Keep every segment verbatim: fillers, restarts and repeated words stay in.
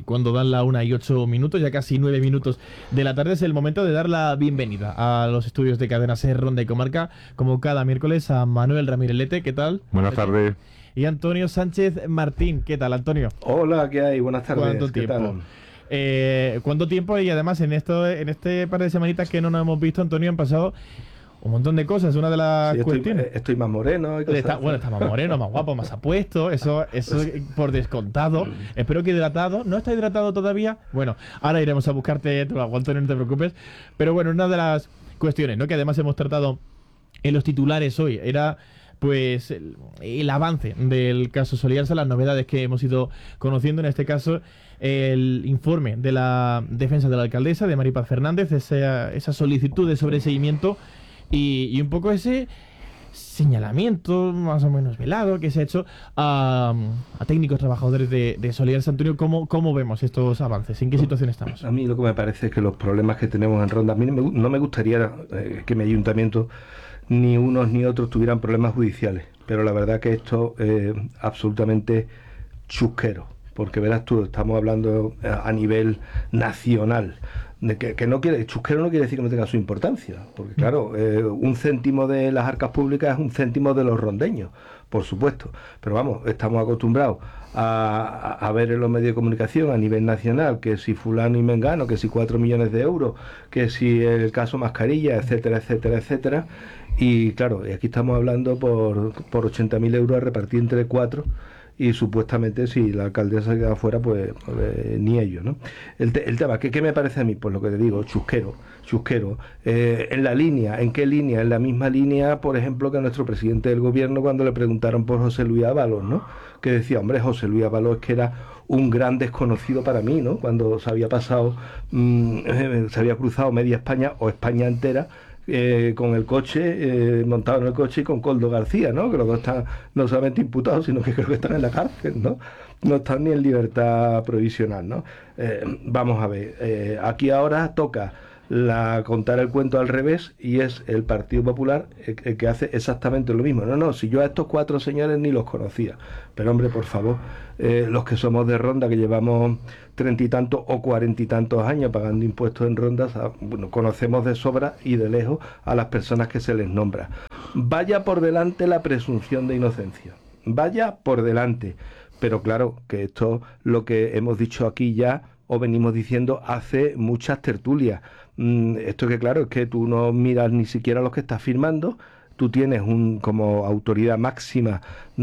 cuando dan la una y ocho minutos, ya casi nueve minutos de la tarde, es el momento de dar la bienvenida a los estudios de Cadena SER Ronda y Comarca, como cada miércoles, a Manuel Ramírez Lete. ¿Qué tal? Buenas tardes. Y Antonio Sánchez Martín. ¿Qué tal, Antonio? Hola, ¿qué hay? Buenas tardes. ¿Cuánto ¿Qué tiempo? tal? Eh, ¿Cuánto tiempo? Y además en esto, en este par de semanitas que no nos hemos visto, Antonio, han pasado un montón de cosas. Una de las Sí, estoy, cuestiones. estoy más moreno. Y cosas Está, así. bueno, está más moreno, más guapo, más apuesto. Eso, eso por descontado. Espero que hidratado. ¿No está hidratado todavía? Bueno, ahora iremos a buscarte. Te lo aguanto, no te preocupes. Pero bueno, una de las cuestiones, ¿no?, que además hemos tratado en los titulares hoy era, pues, el, el avance del caso Soliarsa, las novedades que hemos ido conociendo. En este caso, el informe de la defensa de la alcaldesa, de Mari Paz Fernández, esa, esa solicitud de sobreseguimiento y, y un poco ese señalamiento más o menos velado que se ha hecho a, a técnicos trabajadores de, de Soliarsa. Antonio, ¿cómo, ¿cómo vemos estos avances? ¿En qué situación estamos? A mí lo que me parece es que los problemas que tenemos en Ronda, a mí no me, no me gustaría eh, que mi ayuntamiento, ni unos ni otros, tuvieran problemas judiciales, pero la verdad que esto es eh, absolutamente chusquero, porque verás tú, estamos hablando a nivel nacional, de que, que no quiere, chusquero no quiere decir que no tenga su importancia, porque claro, eh, un céntimo de las arcas públicas es un céntimo de los rondeños, por supuesto, pero vamos, estamos acostumbrados a, a ver en los medios de comunicación a nivel nacional que si fulano y mengano, que si cuatro millones de euros, que si el caso mascarilla, etcétera, etcétera, etcétera, y claro, aquí estamos hablando por, por ochenta mil euros a repartir entre cuatro. Y supuestamente si la alcaldesa queda fuera, pues, pues ni ellos, ¿no? El, te, el tema, ¿qué, ¿qué me parece a mí? Pues lo que te digo, chusquero, chusquero. Eh, en la línea, ¿en qué línea? En la misma línea, por ejemplo, que nuestro presidente del gobierno cuando le preguntaron por José Luis Ábalos, ¿no? Que decía, hombre, José Luis Ábalos es que era un gran desconocido para mí, ¿no? Cuando se había pasado, mmm, se había cruzado media España o España entera, Eh, con el coche, eh, montado en el coche y con Coldo García, ¿no? Que los dos están no solamente imputados, sino que creo que están en la cárcel, ¿no? No están ni en libertad provisional, ¿no? Eh, vamos a ver, eh, aquí ahora toca la contar el cuento al revés y es el Partido Popular el, el que hace exactamente lo mismo. No, no, si yo a estos cuatro señores ni los conocía. Pero hombre, por favor, eh, los que somos de Ronda, que llevamos treinta y tantos o cuarenta y tantos años pagando impuestos en Ronda, bueno, conocemos de sobra y de lejos a las personas que se les nombra. Vaya por delante la presunción de inocencia. Vaya por delante. Pero claro, que esto lo que hemos dicho aquí ya o venimos diciendo hace muchas tertulias. Mm, esto que claro, es que tú no miras ni siquiera los que estás firmando, tú tienes un como autoridad máxima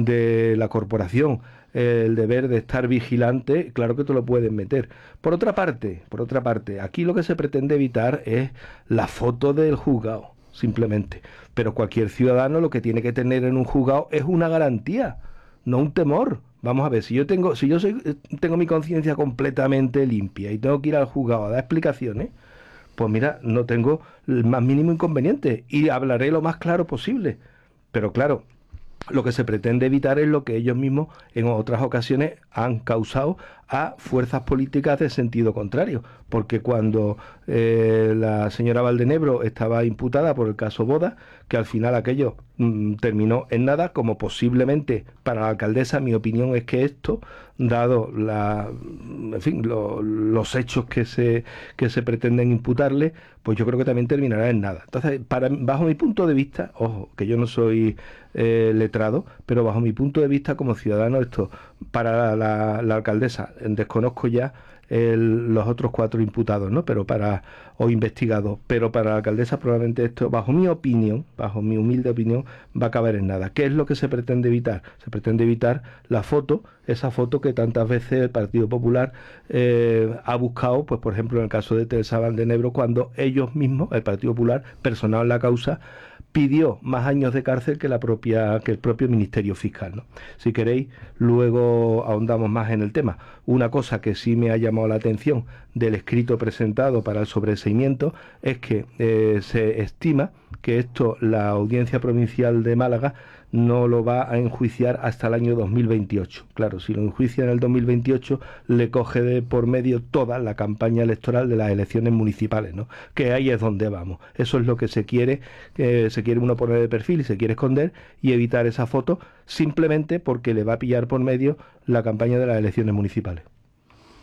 de la corporación eh, el deber de estar vigilante, claro que te lo pueden meter. Por otra parte, por otra parte, aquí lo que se pretende evitar es la foto del juzgado, simplemente. Pero cualquier ciudadano lo que tiene que tener en un juzgado es una garantía, no un temor. Vamos a ver, si yo tengo, si yo soy, tengo mi conciencia completamente limpia y tengo que ir al juzgado a dar explicaciones, pues mira, no tengo el más mínimo inconveniente y hablaré lo más claro posible. Pero claro, lo que se pretende evitar es lo que ellos mismos en otras ocasiones han causado a fuerzas políticas de sentido contrario, porque cuando eh, la señora Valdenebro estaba imputada por el caso Boda, que al final aquello mmm, terminó en nada, como posiblemente para la alcaldesa, mi opinión es que esto, dado la, en fin, lo, los hechos que se, que se pretenden imputarle, pues yo creo que también terminará en nada. Entonces, para, bajo mi punto de vista, ojo, que yo no soy eh, letrado, pero bajo mi punto de vista como ciudadano, esto para la, la, la alcaldesa, desconozco ya el, los otros cuatro imputados, ¿no? Pero para, o investigados, pero para la alcaldesa probablemente esto, bajo mi opinión, bajo mi humilde opinión, va a acabar en nada. ¿Qué es lo que se pretende evitar? Se pretende evitar la foto, esa foto que tantas veces el Partido Popular eh, ha buscado, pues por ejemplo en el caso de Teresa Valdenebro, cuando ellos mismos, el Partido Popular, personado en la causa, pidió más años de cárcel que la propia que el propio Ministerio Fiscal, ¿no? Si queréis, luego ahondamos más en el tema. Una cosa que sí me ha llamado la atención del escrito presentado para el sobreseimiento es que eh, se estima que esto la Audiencia Provincial de Málaga no lo va a enjuiciar hasta el año dos mil veintiocho. Claro, si lo enjuicia en el dos mil veintiocho, le coge de por medio toda la campaña electoral de las elecciones municipales, ¿no? Que ahí es donde vamos. Eso es lo que se quiere, eh, se quiere uno poner de perfil y se quiere esconder y evitar esa foto simplemente porque le va a pillar por medio la campaña de las elecciones municipales.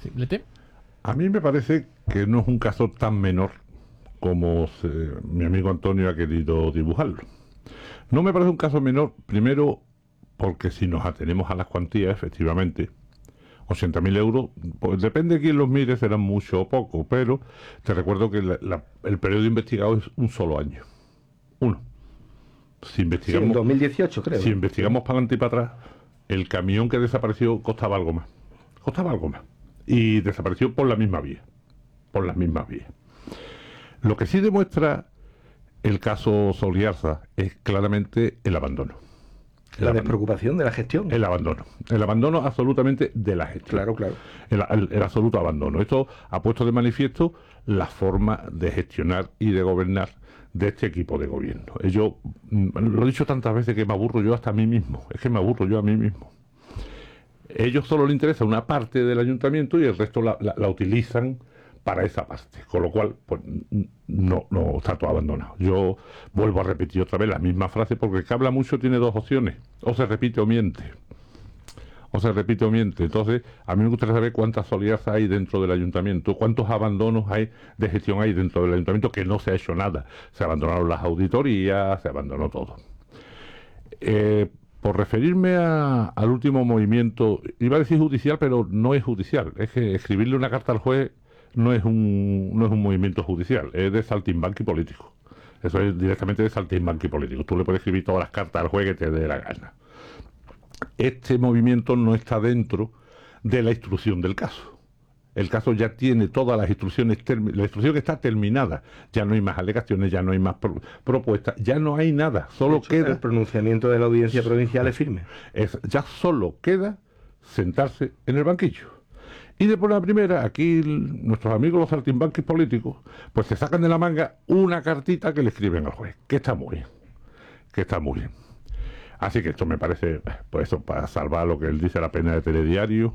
¿Lete? A mí me parece que no es un caso tan menor como se, mi amigo Antonio ha querido dibujarlo. No me parece un caso menor, primero, porque si nos atenemos a las cuantías, efectivamente, ochenta mil euros, pues depende de quién los mire, serán mucho o poco, pero te recuerdo que la, la, el periodo investigado es un solo año. Uno. Si investigamos, sí, en dos mil dieciocho, creo. Si investigamos para adelante y para atrás, el camión que desapareció costaba algo más. Costaba algo más. Y desapareció por la misma vía. Por las mismas vías. Lo que sí demuestra el caso Soliarza es claramente el abandono. El la abandono. despreocupación de la gestión. El abandono. El abandono absolutamente de la gestión. Claro, claro. El, el, el absoluto abandono. Esto ha puesto de manifiesto la forma de gestionar y de gobernar de este equipo de gobierno. Yo lo he dicho tantas veces que me aburro yo hasta a mí mismo. Es que me aburro yo a mí mismo. Ellos solo les interesa una parte del ayuntamiento y el resto la, la, la utilizan para esa parte, con lo cual pues no, no está todo abandonado. Yo vuelvo a repetir otra vez la misma frase, porque el que habla mucho tiene dos opciones: o se repite o miente, o se repite o miente. Entonces a mí me gustaría saber cuántas Soliarzas hay dentro del ayuntamiento, cuántos abandonos hay de gestión hay dentro del ayuntamiento, que no se ha hecho nada. Se abandonaron las auditorías, se abandonó todo. eh, Por referirme a, al último movimiento, iba a decir judicial, pero no es judicial. Es que escribirle una carta al juez no es un no es un movimiento judicial, es de saltimbanqui político. Eso es directamente de saltimbanqui político. Tú le puedes escribir todas las cartas al juez que te dé la gana. Este movimiento no está dentro de la instrucción del caso. El caso ya tiene todas las instrucciones, la instrucción está terminada. Ya no hay más alegaciones, ya no hay más pro, propuestas, ya no hay nada. Solo hecho, queda... El pronunciamiento de la audiencia provincial es firme. Es, ya solo queda sentarse en el banquillo. Y de por la primera, aquí nuestros amigos los saltimbanquis políticos, pues se sacan de la manga una cartita que le escriben al juez, que está muy bien, que está muy bien. Así que esto me parece, pues eso, para salvar lo que él dice, la pena de telediario,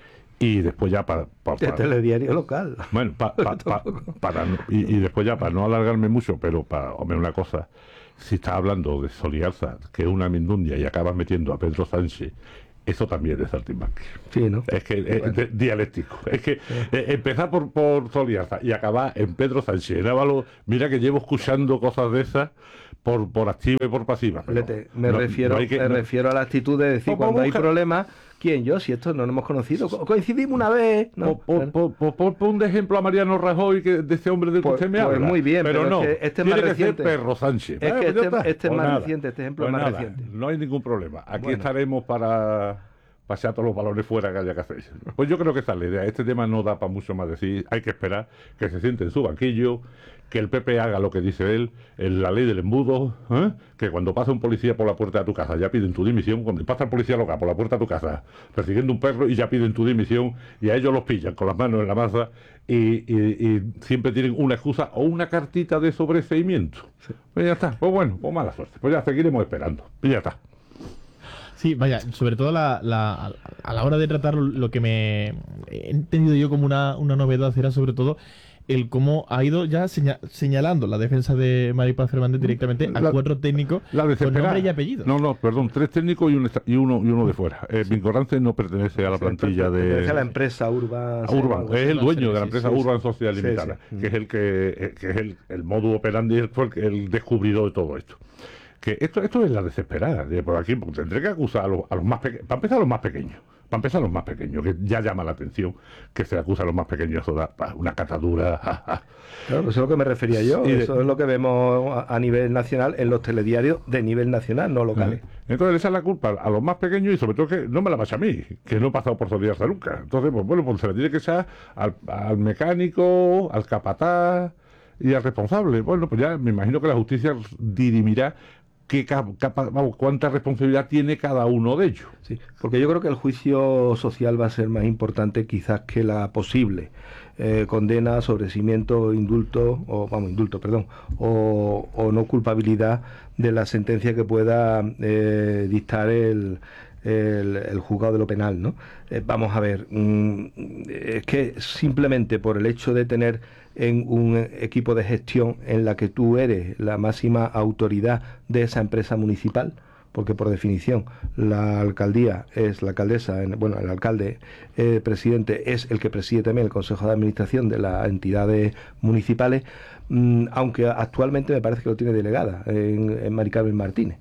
y después ya para... Pa, de pa, telediario local. Bueno, pa, pa, pa, para no, y, y después ya, para no alargarme mucho, pero para, hombre, una cosa, si estás hablando de Soliarza, que es una mindundia, y acabas metiendo a Pedro Sánchez, eso también es de saltimbanqui. Sí, ¿no? Es que es bueno. dialéctico. Es que sí. eh, empezar por, por Soliarza y acabar en Pedro Sánchez. Návalo, mira que llevo escuchando cosas de esas por, por activa y por pasiva. Lete, me no, refiero no que, me no... refiero a la actitud de decir, cuando hay problemas, ¿quién? Yo, si esto no nos hemos conocido. Co coincidimos una vez. ¿No? Por, por, por, por, por un ejemplo a Mariano Rajoy, que, de ese hombre del que pues, usted me pues habla. Muy bien, pero, pero no. Es que este es tiene más que reciente. ser Pedro Sánchez. Es ah, que pues este, este es más nada. reciente, este ejemplo pues es más nada. reciente. No hay ningún problema. Aquí bueno. estaremos para... pasar todos los balones fuera que haya que hacer. Pues yo creo que esa es la idea. Este tema no da para mucho más decir. Hay que esperar que se siente en su banquillo, que el P P haga lo que dice él, en la ley del embudo, ¿eh? Que cuando pasa un policía por la puerta de tu casa ya piden tu dimisión. Cuando pasa el policía loca por la puerta de tu casa persiguiendo un perro y ya piden tu dimisión, y a ellos los pillan con las manos en la masa y, y, y siempre tienen una excusa o una cartita de sobreseimiento. Sí. Pues ya está. Pues bueno, pues mala suerte. Pues ya seguiremos esperando. Y ya está. Sí, vaya, sobre todo la, la, a la hora de tratar lo que me he entendido yo como una, una novedad era sobre todo el cómo ha ido ya seña, señalando la defensa de Mari Paz Fernández directamente a la, cuatro técnicos la con nombre y apellido. No, no, perdón, tres técnicos y, un, y, uno, y uno de fuera. Eh, sí. Vincorance no pertenece a la plantilla de... Pertenece a la empresa Urban. Urban, es el dueño de la empresa sí, sí, Urban Social sí, Limitada, sí. que es el que, que es el, el modus operandi, fue el, el descubridor de todo esto. Que esto, esto es la desesperada. Por aquí pues, tendré que acusar a los, a los más pequeños. Para empezar, a los más pequeños. Para empezar, a los más pequeños, que ya llama la atención que se acusa a los más pequeños. Eso da una catadura. Ja, ja. Claro, eso es lo que me refería yo. Sí, eso de... es lo que vemos a, a nivel nacional en los telediarios de nivel nacional, no locales. Entonces, esa es la culpa a los más pequeños y sobre todo que no me la pasa a mí, que no he pasado por Soliarza nunca. Entonces, pues bueno, pues se la tiene que echar al, al mecánico, al capataz y al responsable. Bueno, pues ya me imagino que la justicia dirimirá Qué capa, vamos, cuánta responsabilidad tiene cada uno de ellos. Sí, porque yo creo que el juicio social va a ser más importante quizás que la posible eh, condena, sobreseimiento, indulto, o vamos, indulto, perdón, o, o no culpabilidad de la sentencia que pueda eh, dictar el, el, el juzgado de lo penal, ¿no? Eh, vamos a ver, mmm, es que simplemente por el hecho de tener en un equipo de gestión en la que tú eres la máxima autoridad de esa empresa municipal, porque por definición la alcaldía es la alcaldesa, bueno, el alcalde eh, presidente es el que preside también el Consejo de Administración de las entidades municipales, mmm, aunque actualmente me parece que lo tiene delegada en, en Mari Carmen Martínez.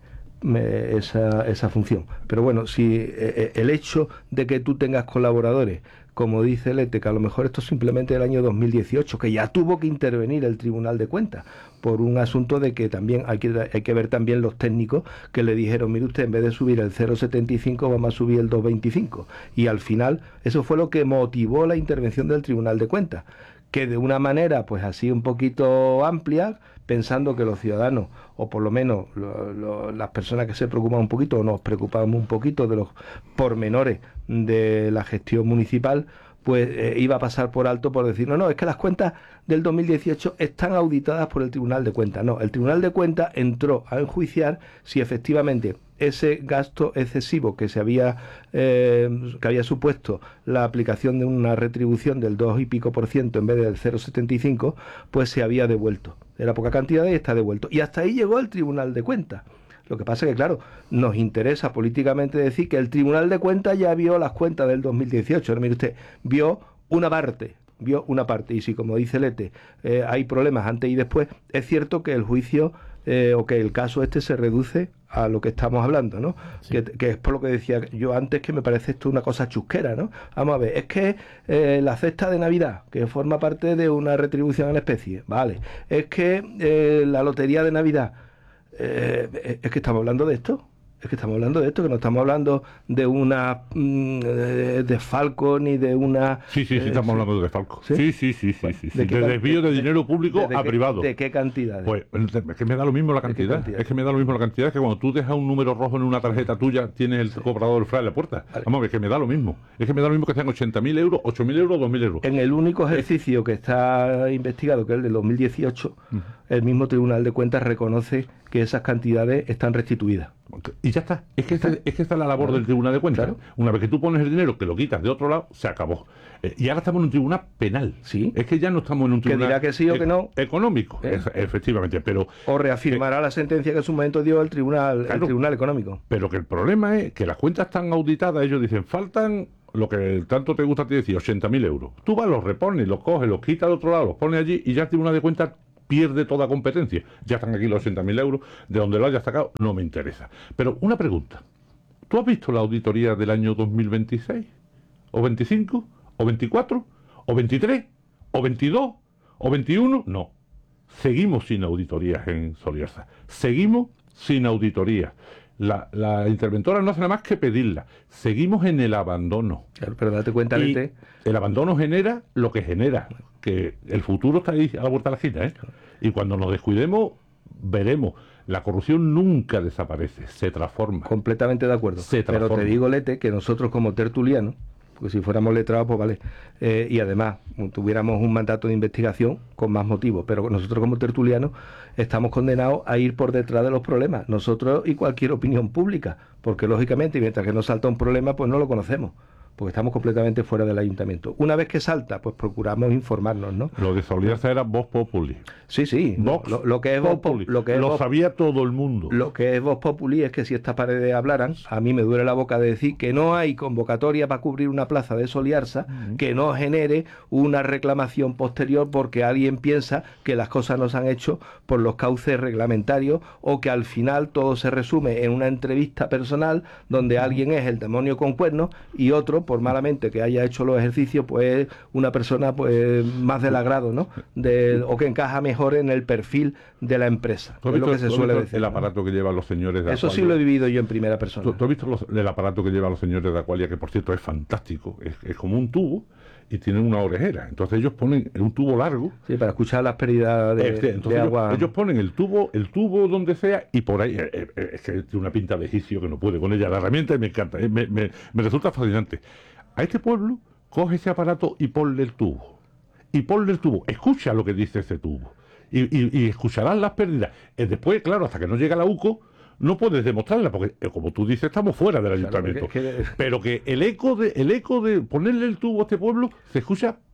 Esa, esa función. Pero bueno, si eh, el hecho de que tú tengas colaboradores, como dice Lete, que a lo mejor esto es simplemente del año dos mil dieciocho, que ya tuvo que intervenir el Tribunal de Cuentas por un asunto de que también hay que, hay que ver también los técnicos que le dijeron, mire usted, en vez de subir el cero coma setenta y cinco vamos a subir el dos coma veinticinco, y al final eso fue lo que motivó la intervención del Tribunal de Cuentas, que de una manera pues así un poquito amplia, pensando que los ciudadanos, o por lo menos lo, lo, las personas que se preocupan un poquito, o nos preocupamos un poquito de los pormenores de la gestión municipal, pues eh, iba a pasar por alto por decir, no, no, es que las cuentas del dos mil dieciocho están auditadas por el Tribunal de Cuentas. No, el Tribunal de Cuentas entró a enjuiciar si efectivamente ese gasto excesivo que se había eh, que había supuesto la aplicación de una retribución del dos y pico por ciento en vez del cero coma setenta y cinco, pues se había devuelto. Era poca cantidad y está devuelto. Y hasta ahí llegó el Tribunal de Cuentas. Lo que pasa es que, claro, nos interesa políticamente decir que el Tribunal de Cuentas ya vio las cuentas del dos mil dieciocho. Ahora, mire usted, vio una parte, vio una parte. Y si, como dice Lete, eh, hay problemas antes y después, es cierto que el juicio eh, o que el caso este se reduce a lo que estamos hablando, ¿no? Sí. Que, que es por lo que decía yo antes, que me parece esto una cosa chusquera, ¿no? Vamos a ver, es que eh, la cesta de Navidad, que forma parte de una retribución en especie, vale. Es que eh, la lotería de Navidad, eh, es que estamos hablando de esto. Es que estamos hablando de esto, que no estamos hablando de una mm, de, de Falco ni de una... Sí, sí, sí, eh, estamos sí. hablando de Falco. Sí, sí, sí, sí, sí, bueno, sí, sí. ¿de, de, de desvío de, de dinero público de, de a qué, privado. ¿De qué cantidades? Pues es que me da lo mismo la cantidad. cantidad. Es que me da lo mismo la cantidad, que cuando tú dejas un número rojo en una tarjeta tuya, tienes el sí. cobrador fuera de la puerta. Vale. Vamos, es que me da lo mismo. Es que me da lo mismo que sean ochenta mil euros, ocho mil euros, dos mil euros. En el único ejercicio que está investigado, que es el del dos mil dieciocho, uh-huh. el mismo Tribunal de Cuentas reconoce que esas cantidades están restituidas. Y ya está. Es que esta, es que esta es la labor del Tribunal de Cuentas. Claro. Una vez que tú pones el dinero, que lo quitas de otro lado, se acabó. Eh, y ahora estamos en un tribunal penal. Sí. Es que ya no estamos en un tribunal... Que dirá que sí o e- que no. Económico, ¿Eh? es, efectivamente, pero... O reafirmará eh, la sentencia que en su momento dio el Tribunal, claro, el tribunal Económico. Pero que el problema es que las cuentas están auditadas, ellos dicen, faltan... Lo que tanto te gusta a ti decir, ochenta mil euros. Tú vas, los repones, los coges, los quitas de otro lado, los pones allí y ya el Tribunal de Cuentas pierde toda competencia. Ya están aquí los ochenta mil euros, de donde lo hayas sacado, no me interesa. Pero una pregunta, ¿tú has visto la auditoría del año dos mil veintiséis? ¿O veinticinco? ¿O veinticuatro? ¿O veintitrés? ¿O veintidós? ¿O veintiuno? No. Seguimos sin auditorías en Soliarza. Seguimos sin auditorías. La, la interventora no hace nada más que pedirla. Seguimos en el abandono. Claro, pero date cuenta, y Lete. El abandono genera lo que genera, que el futuro está ahí a la vuelta de la esquina, ¿eh? Y cuando nos descuidemos, veremos. La corrupción nunca desaparece, se transforma. Completamente de acuerdo. Se transforma. Pero te digo, Lete, que nosotros como tertulianos, porque si fuéramos letrados, pues vale, eh, y además tuviéramos un mandato de investigación con más motivos, pero nosotros como tertulianos estamos condenados a ir por detrás de los problemas, nosotros y cualquier opinión pública, porque lógicamente, mientras que nos salta un problema, pues no lo conocemos, porque estamos completamente fuera del ayuntamiento. Una vez que salta, pues procuramos informarnos, ¿no? Lo de Soliarza era Vox Populi. Sí, sí. Vox lo, lo que es Vox Populi. Lo, que es lo Vox, sabía todo el mundo. Lo que es Vox Populi es que si estas paredes hablaran, a mí me duele la boca de decir que no hay convocatoria para cubrir una plaza de Soliarza uh-huh. que no genere una reclamación posterior porque alguien piensa que las cosas no se han hecho por los cauces reglamentarios o que al final todo se resume en una entrevista personal donde uh-huh. alguien es el demonio con cuernos y otro, por malamente que haya hecho los ejercicios, pues una persona pues más del agrado, ¿no? De, o que encaja mejor en el perfil de la empresa. ¿Tú has visto, es lo que se suele decir, el aparato, ¿no?, que llevan los señores de Eso Aqualia? Sí lo he vivido yo en primera persona. ¿Tú, tú has visto los, el aparato que llevan los señores de Aqualia, que por cierto es fantástico? Es, es como un tubo y tienen una orejera. Entonces ellos ponen un tubo largo. Sí, para escuchar las pérdidas de, este, entonces de ellos, agua. Ellos ponen el tubo, el tubo donde sea y por ahí. Eh, eh, es que tiene una pinta de egipcio que no puede con ella. La herramienta y me encanta. Eh, me, me, me resulta fascinante. A este pueblo, coge ese aparato y ponle el tubo. Y ponle el tubo. Escucha lo que dice ese tubo. Y, y, y escucharás las pérdidas. Eh, después, claro, hasta que no llega la U C O, no puedes demostrarla, porque, eh, como tú dices, estamos fuera del ayuntamiento. Claro, que, que... Pero que el eco de el eco de ponerle el tubo a este pueblo se escucha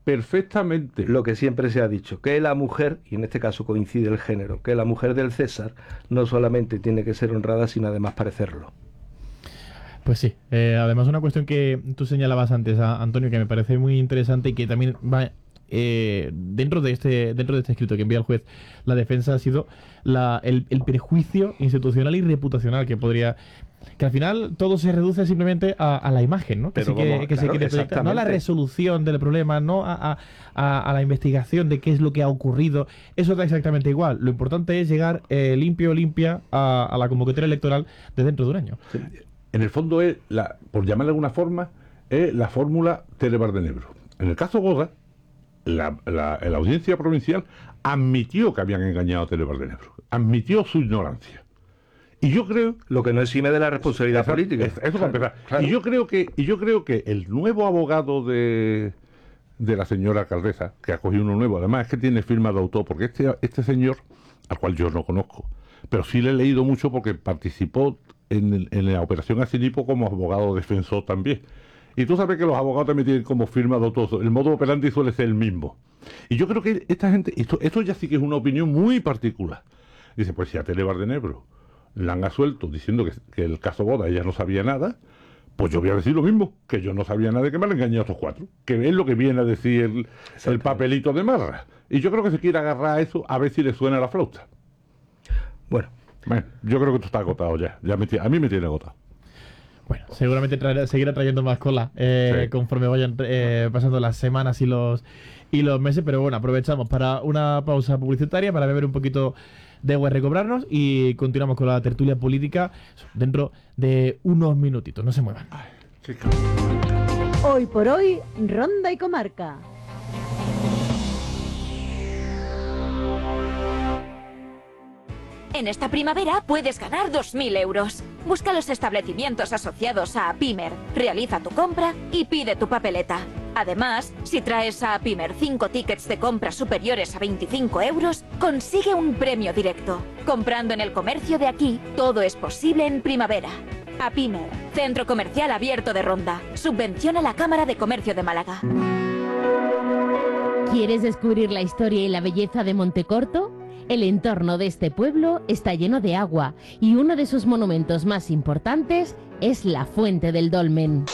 perfectamente lo que siempre se ha dicho, que la mujer, y en este caso coincide el género, que la mujer del César no solamente tiene que ser honrada, sino además parecerlo. Pues sí, eh, además una cuestión que tú señalabas antes, a Antonio, que me parece muy interesante y que también va eh, dentro de este dentro de este escrito que envía el juez la defensa, ha sido la, el, el prejuicio institucional y reputacional que podría... Que al final todo se reduce simplemente a, a la imagen, ¿no? Que, Pero se, quiere, vamos, que claro, se quiere proyectar, no a la resolución del problema, no a, a, a, a la investigación de qué es lo que ha ocurrido. Eso da exactamente igual. Lo importante es llegar eh, limpio, limpia a, a la convocatoria electoral de dentro de un año. Sí. En el fondo es, la, por llamarle de alguna forma, es la fórmula Tele-Bardenebro. En el caso Goda, la, la, la audiencia provincial admitió que habían engañado a Tele-Bardenebro, admitió su ignorancia. Y yo creo... Lo que no exime de la responsabilidad esa, política. Eso, eso para empezar. Claro. Y yo creo que, y yo creo que el nuevo abogado de, de la señora alcaldesa, que ha cogido uno nuevo, además es que tiene firma de autor, porque este, este señor, al cual yo no conozco, pero sí le he leído mucho porque participó en, en la operación Asinipo como abogado defensor también. Y tú sabes que los abogados también tienen como firma de autor, el modo operandi suele ser el mismo. Y yo creo que esta gente, esto, esto ya sí que es una opinión muy particular. Dice, pues si a Tele-Bardenebro la han asuelto diciendo que, que el caso Goda ella no sabía nada, pues yo voy a decir lo mismo, que yo no sabía nada de que me han engañado a estos cuatro, que es lo que viene a decir el, el papelito de Marra. Y yo creo que se quiere agarrar a eso a ver si le suena la flauta. Bueno, bueno yo creo que esto está agotado ya, ya me, a mí me tiene agotado. Bueno, seguramente traerá, seguirá trayendo más cola eh, sí. conforme vayan eh, pasando las semanas y los y los meses, pero bueno, aprovechamos para una pausa publicitaria, para beber un poquito de agua y recobrarnos, y continuamos con la tertulia política dentro de unos minutitos. No se muevan. Ay, qué hoy por hoy, Ronda y Comarca. En esta primavera puedes ganar dos mil euros. Busca los establecimientos asociados a Apimer, realiza tu compra y pide tu papeleta. Además, si traes a Apimer cinco tickets de compra superiores a veinticinco euros, consigue un premio directo. Comprando en el comercio de aquí, todo es posible en primavera. Apimer, Centro Comercial Abierto de Ronda. Subvenciona la Cámara de Comercio de Málaga. ¿Quieres descubrir la historia y la belleza de Montecorto? El entorno de este pueblo está lleno de agua y uno de sus monumentos más importantes es la Fuente del Dolmen.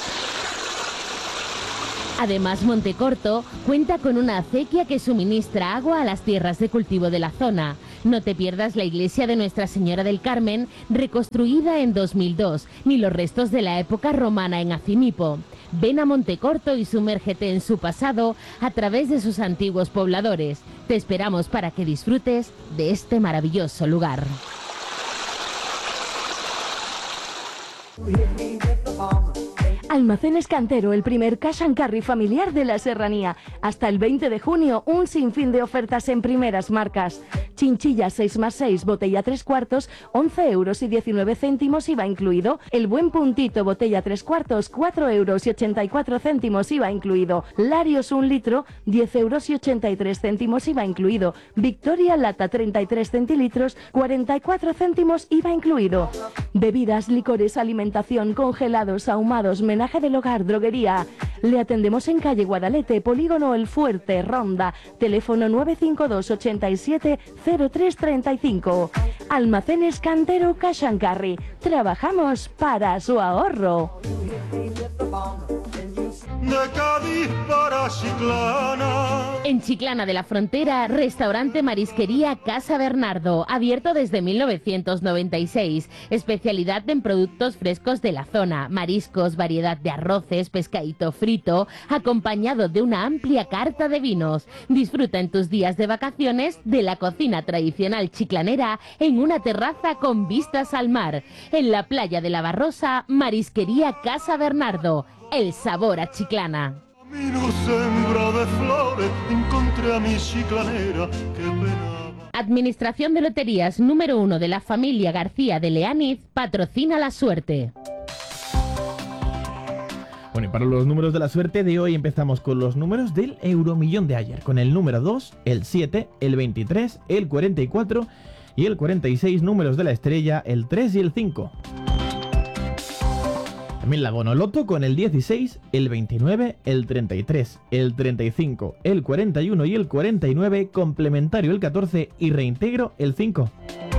Además, Montecorto cuenta con una acequia que suministra agua a las tierras de cultivo de la zona. No te pierdas la iglesia de Nuestra Señora del Carmen, reconstruida en dos mil dos, ni los restos de la época romana en Acimipo. Ven a Montecorto y sumérgete en su pasado a través de sus antiguos pobladores. Te esperamos para que disfrutes de este maravilloso lugar. Almacenes Cantero, el primer cash and carry familiar de la serranía. Hasta el veinte de junio, un sinfín de ofertas en primeras marcas. Chinchilla seis más seis, botella tres cuartos, once euros y diecinueve céntimos I V A incluido. El Buen Puntito, botella tres cuartos, cuatro euros y ochenta y cuatro céntimos I V A incluido. Larios un litro, diez euros y ochenta y tres céntimos I V A incluido. Victoria Lata treinta y tres centilitros, cuarenta y cuatro céntimos I V A incluido. Bebidas, licores, alimentación, congelados, ahumados, menaje del hogar, droguería. Le atendemos en calle Guadalete, Polígono El Fuerte, Ronda. Teléfono nueve cinco dos, ochenta y siete, cero tres treinta y cinco. Almacenes Cantero Cash and Carry. Trabajamos para su ahorro. De Cádiz para Chiclana. En Chiclana de la Frontera, restaurante Marisquería Casa Bernardo, abierto desde mil novecientos noventa y seis. Especialidad en productos frescos de la zona, mariscos, variedad de arroces, pescadito frito, acompañado de una amplia carta de vinos. Disfruta en tus días de vacaciones de la cocina tradicional chiclanera en una terraza con vistas al mar. En la playa de la Barrosa, Marisquería Casa Bernardo. El sabor a Chiclana. Camino sembra de flores, encontré a mi chiclanera que penaba. Administración de Loterías número uno de la familia García de Leániz patrocina la suerte. Bueno, y para los números de la suerte de hoy empezamos con los números del Euromillón de ayer, con el número dos, el siete, el veintitrés, el cuarenta y cuatro y el cuarenta y seis, números de la estrella, el tres y el cinco. También la Bonoloto con el dieciséis, el veintinueve, el treinta y tres, el treinta y cinco, el cuarenta y uno y el cuarenta y nueve, complementario el catorce y reintegro el cinco.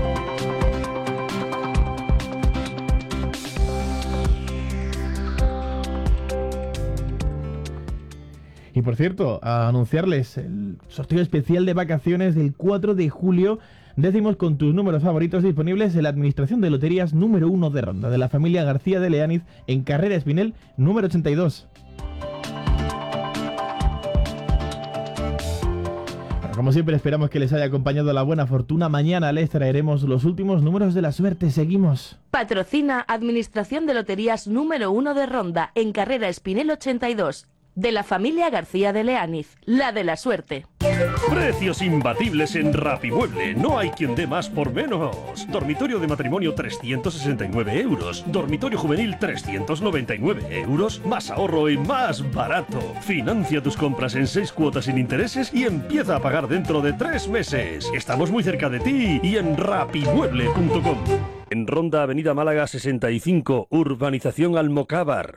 Y por cierto, a anunciarles el sorteo especial de vacaciones del cuatro de julio, décimos con tus números favoritos disponibles en la Administración de Loterías número uno de Ronda, de la familia García de Leániz, en Carrera Espinel número ochenta y dos. Bueno, como siempre esperamos que les haya acompañado la buena fortuna. Mañana les traeremos los últimos números de la suerte. Seguimos. Patrocina Administración de Loterías número uno de Ronda, en Carrera Espinel ochenta y dos. De la familia García de Leániz, la de la suerte. Precios imbatibles en Rapimueble. No hay quien dé más por menos. Dormitorio de matrimonio trescientos sesenta y nueve euros. Dormitorio juvenil trescientos noventa y nueve euros. Más ahorro y más barato. Financia tus compras en seis cuotas sin intereses y empieza a pagar dentro de tres meses. Estamos muy cerca de ti y en rapimueble punto com. En Ronda, Avenida Málaga sesenta y cinco, Urbanización Almocávar.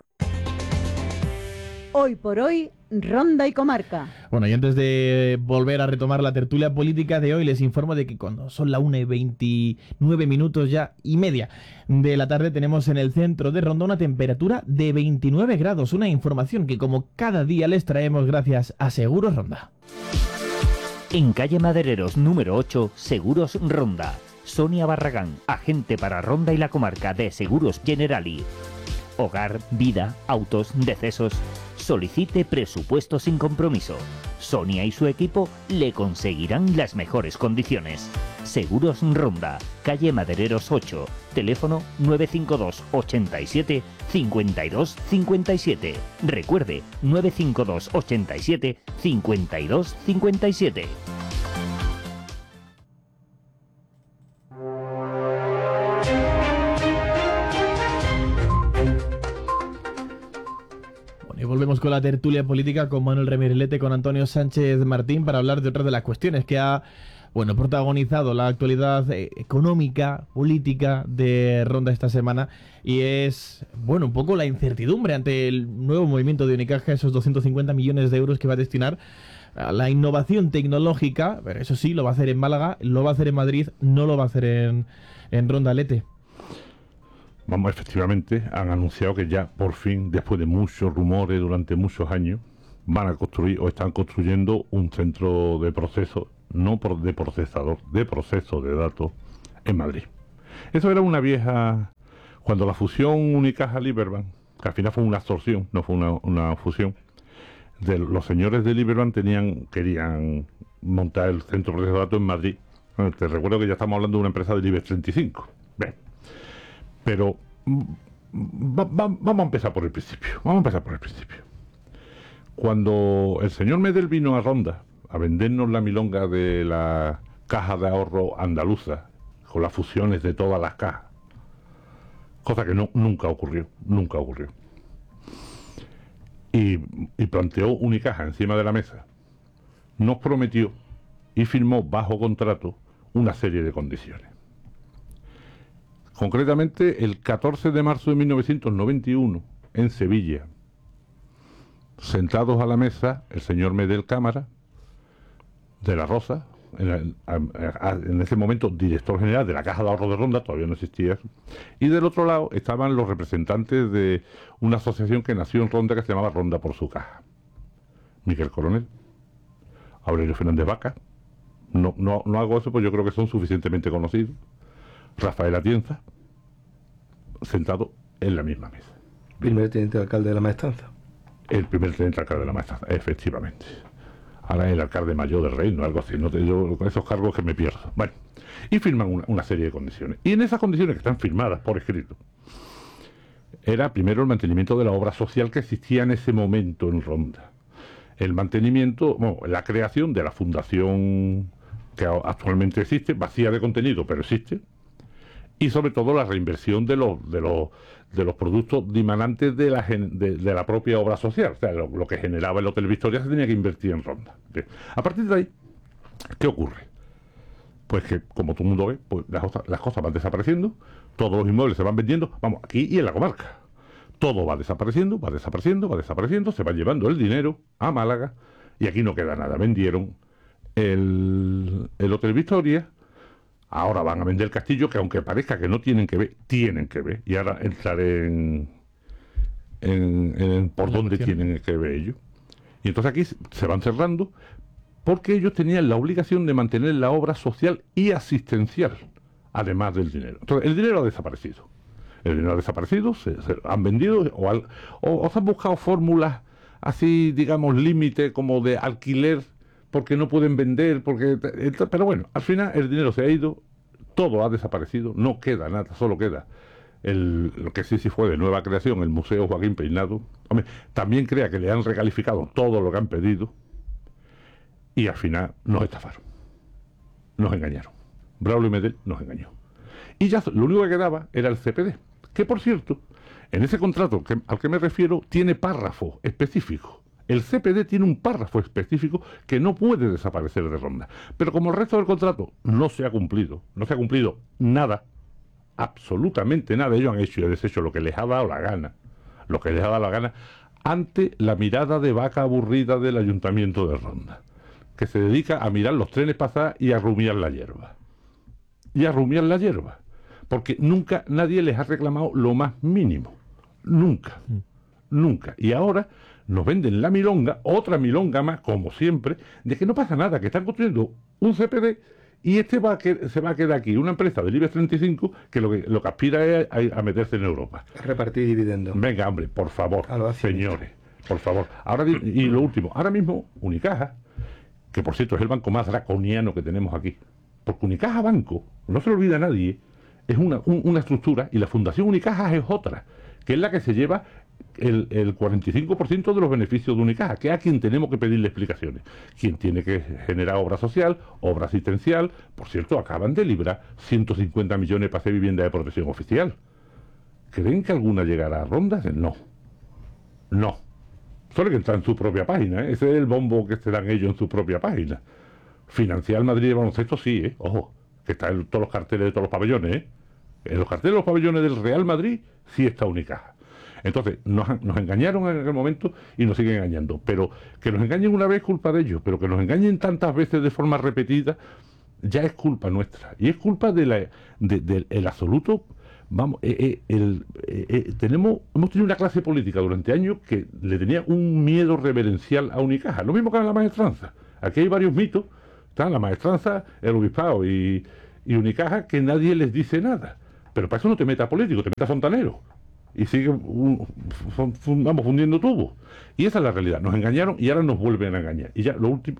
Hoy por hoy, Ronda y Comarca. Bueno, y antes de volver a retomar la tertulia política de hoy, les informo de que cuando son la una y veintinueve minutos ya y media de la tarde, tenemos en el centro de Ronda una temperatura de veintinueve grados. Una información que, como cada día, les traemos gracias a Seguros Ronda. En calle Madereros número ocho, Seguros Ronda. Sonia Barragán, agente para Ronda y la comarca de Seguros Generali. Hogar, vida, autos, decesos. Solicite presupuesto sin compromiso. Sonia y su equipo le conseguirán las mejores condiciones. Seguros Ronda, calle Madereros ocho, teléfono nueve cinco dos, ochenta y siete, cincuenta y dos cincuenta y siete. Recuerde, nueve cinco dos, ochenta y siete, cincuenta y dos cincuenta y siete. Y volvemos con la tertulia política con Manuel Remirelete, con Antonio Sánchez Martín, para hablar de otras de las cuestiones que ha, bueno, protagonizado la actualidad eh, económica, política de Ronda esta semana, y es, bueno, un poco la incertidumbre ante el nuevo movimiento de Unicaja, esos doscientos cincuenta millones de euros que va a destinar a la innovación tecnológica. Pero eso sí, lo va a hacer en Málaga, lo va a hacer en Madrid, no lo va a hacer en, en Ronda. Lete. Vamos, efectivamente, han anunciado que ya por fin, después de muchos rumores durante muchos años, van a construir o están construyendo un centro de proceso, no por, de procesador, de proceso de datos en Madrid. Eso era una vieja... Cuando la fusión Unicaja-Liberbank, que al final fue una absorción, no fue una, una fusión, de los señores de Liberbank tenían, querían montar el centro de proceso de datos en Madrid. Te recuerdo que ya estamos hablando de una empresa del IBEX treinta y cinco. Bien. Pero va, va, vamos a empezar por el principio. Vamos a empezar por el principio. Cuando el señor Medel vino a Ronda a vendernos la milonga de la caja de ahorro andaluza, con las fusiones de todas las cajas, cosa que no, nunca ocurrió, nunca ocurrió. Y, y planteó Unicaja encima de la mesa, nos prometió y firmó bajo contrato una serie de condiciones. Concretamente, el catorce de marzo de mil novecientos noventa y uno, en Sevilla, sentados a la mesa, el señor Medel Cámara, de la Rosa, en, el, en ese momento director general de la Caja de Ahorro de Ronda, todavía no existía eso, y del otro lado estaban los representantes de una asociación que nació en Ronda que se llamaba Ronda por su Caja. Miguel Coronel, Aurelio Fernández Vaca, no, no, no hago eso, pues yo creo que son suficientemente conocidos, Rafael Atienza, sentado en la misma mesa. Primer teniente alcalde de la Maestranza. El primer teniente alcalde de la Maestranza, efectivamente. Ahora el alcalde mayor del reino, algo así, no te, yo con esos cargos que me pierdo. Bueno, y firman una, una serie de condiciones. Y en esas condiciones que están firmadas por escrito, era primero el mantenimiento de la obra social que existía en ese momento en Ronda. El mantenimiento, bueno, la creación de la fundación que actualmente existe, vacía de contenido, pero existe. Y sobre todo la reinversión de los de los de los productos dimanantes de la de, de la propia obra social. O sea, lo, lo que generaba el Hotel Victoria se tenía que invertir en Ronda. Bien. A partir de ahí, ¿qué ocurre? Pues que, como todo el mundo ve, pues las, las cosas van desapareciendo, todos los inmuebles se van vendiendo, vamos, aquí y en la comarca. todo va desapareciendo, va desapareciendo, va desapareciendo, se van llevando el dinero a Málaga y aquí no queda nada. Vendieron el, el Hotel Victoria, ahora van a vender el Castillo, que aunque parezca que no tienen que ver, tienen que ver, y ahora entraré en, en, en por La dónde cuestión. tienen que ver ellos. Y entonces aquí se van cerrando porque ellos tenían la obligación de mantener la obra social y asistencial, además del dinero. Entonces, el dinero ha desaparecido. El dinero ha desaparecido, se, se han vendido, o, al, o, o se han buscado fórmulas así, digamos, límite, como de alquiler, porque no pueden vender, porque... Pero bueno, al final el dinero se ha ido, todo ha desaparecido, no queda nada, solo queda el, lo que sí sí fue de nueva creación, el Museo Joaquín Peinado. Hombre, también crea que le han recalificado todo lo que han pedido, y al final nos estafaron, nos engañaron. Braulio Medel nos engañó. Y ya lo único que quedaba era el C P D, que por cierto, en ese contrato que, al que me refiero, tiene párrafo específico. El C P D tiene un párrafo específico que no puede desaparecer de Ronda. Pero como el resto del contrato no se ha cumplido, no se ha cumplido nada, absolutamente nada, ellos han hecho y deshecho lo que les ha dado la gana, lo que les ha dado la gana, ante la mirada de vaca aburrida del Ayuntamiento de Ronda, que se dedica a mirar los trenes pasar y a rumiar la hierba. Y a rumiar la hierba. Porque nunca nadie les ha reclamado lo más mínimo. Nunca. Mm. Nunca. Y ahora nos venden la milonga, otra milonga más, como siempre, de que no pasa nada, que están construyendo un C P D y este va a que, se va a quedar aquí, una empresa del IBEX treinta y cinco que lo que, lo que aspira es a, a meterse en Europa. Repartir dividendos. Venga, hombre, por favor, señores, por favor. Ahora, y lo último, ahora mismo Unicaja, que por cierto es el banco más draconiano que tenemos aquí, porque Unicaja Banco, no se lo olvida a nadie, es una, un, una estructura, y la Fundación Unicaja es otra, que es la que se lleva el, el cuarenta y cinco por ciento de los beneficios de Unicaja, que es a quien tenemos que pedirle explicaciones. Quien tiene que generar obra social, obra asistencial. Por cierto, acaban de librar ciento cincuenta millones para hacer vivienda de protección oficial. ¿Creen que alguna llegará a Rondas? No. No. Solo que está en su propia página, ¿eh? Ese es el bombo que se dan ellos en su propia página. Financiar Madrid de baloncesto, sí, ¿eh? Ojo, que está en todos los carteles de todos los pabellones, ¿eh? En los carteles de los pabellones del Real Madrid sí está Unicaja. Entonces, nos, nos engañaron en aquel momento y nos siguen engañando. Pero que nos engañen una vez es culpa de ellos, pero que nos engañen tantas veces de forma repetida ya es culpa nuestra. Y es culpa de la, de, de, el absoluto... Vamos, eh, eh, el, eh, eh, tenemos, hemos tenido una clase política durante años que le tenía un miedo reverencial a Unicaja. Lo mismo que a la maestranza. Aquí hay varios mitos. Están la maestranza, el obispado y, y Unicaja, que nadie les dice nada. Pero para eso no te metas político, te metas fontanero. Y sigue un, fun, fun, vamos, fundiendo tubos. Y esa es la realidad. Nos engañaron y ahora nos vuelven a engañar. Y ya lo último,